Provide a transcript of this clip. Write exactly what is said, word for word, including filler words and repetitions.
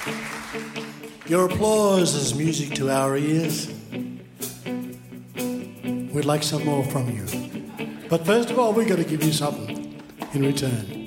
Your applause is music to our ears. We'd like some more from you. But first of all, we've got to give you something in return.